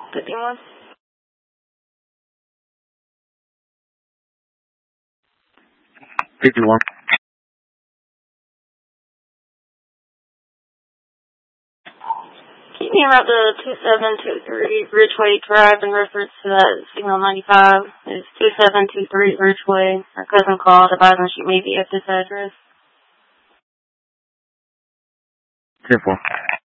51. 51. Keep me around the 2723 Ridgeway Drive in reference to that signal 95. It's 2723 Ridgeway. Our cousin called advising she may be at this address. 10-4.